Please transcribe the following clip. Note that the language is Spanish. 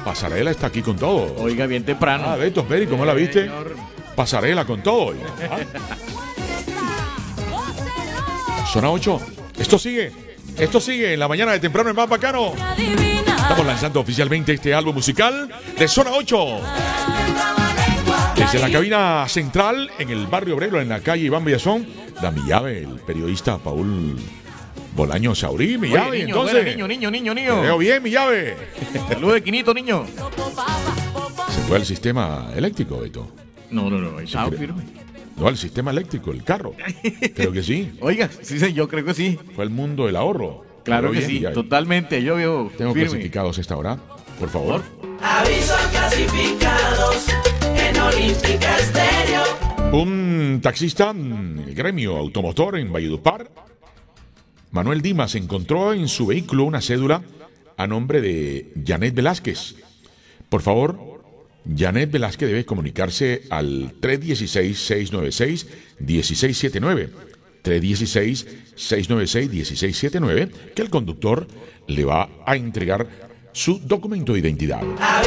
Pasarela está aquí con todo. Oiga, bien temprano. Beto, Peri, ¿cómo la viste? Señor. Pasarela con todo. Zona 8. Esto sigue en la mañana de temprano en Más Bacano. Estamos lanzando oficialmente este álbum musical de Zona 8. Desde la cabina central en el barrio obrero, en la calle Iván Villazón, da mi llave el periodista Paul Bolaño Saurí, mi llave. Oye, niño, Entonces, niño. te veo bien, mi llave. Saludos de Quinito, niño. Se fue al sistema eléctrico, Beto. No, ahí está firme. No, al sistema eléctrico, el carro. Creo que sí. Oiga, sí, yo creo que sí. Fue el mundo del ahorro. Claro Pero que bien, sí, ya. totalmente. Yo veo Tengo firme. clasificados a esta hora, por favor. Aviso clasificados en Olímpica Estéreo. Un taxista, el gremio automotor en Valledupar, Manuel Dimas, encontró en su vehículo una cédula a nombre de Janet Velázquez. Por favor, Janet Velázquez debe comunicarse al 316-696-1679. 316-696-1679, que el conductor le va a entregar su documento de identidad.